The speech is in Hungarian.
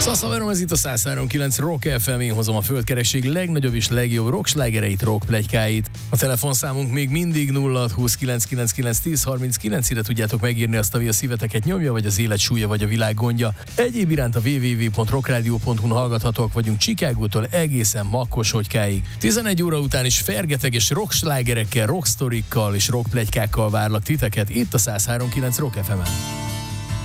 Szaszaverom, ez itt a 103.9 Rock FM, én hozom a földkerekség legnagyobb és legjobb rockslágereit, rockpletykáit. A telefonszámunk még mindig 0629991039, ide tudjátok megírni azt, ami a szíveteket nyomja, vagy az élet súlya, vagy a világ gondja. Egyéb iránt a www.rockradio.hu-n hallgathatóak vagyunk Chicagótól egészen Makkoshogykáig. 11 óra után is fergeteges rockslágerekkel, rocksztorikkal és rockpletykákkal várlak titeket itt a 103.9 Rock FM-en.